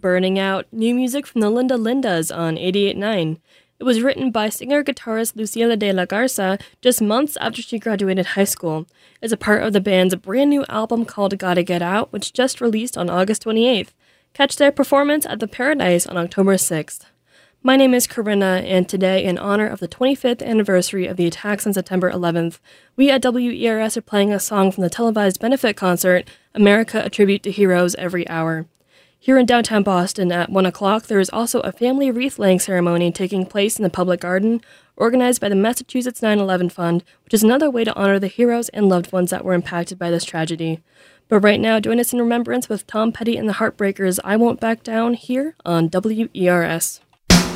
Burning Out, new music from the Linda Lindas on 88.9. It was written by singer-guitarist Luciela de la Garza just months after she graduated high school. It's a part of the band's brand new album called Gotta Get Out, which just released on August 28th. Catch their performance at the Paradise on October 6th. My name is Corinna, and today, in honor of the 25th anniversary of the attacks on September 11th, we at WERS are playing a song from the televised benefit concert, America, A Tribute to Heroes Every Hour. Here in downtown Boston at 1 o'clock, there is also a family wreath-laying ceremony taking place in the public garden, organized by the Massachusetts 9/11 Fund, which is another way to honor the heroes and loved ones that were impacted by this tragedy. But right now, join us in remembrance with Tom Petty and the Heartbreakers' I Won't Back Down here on WERS.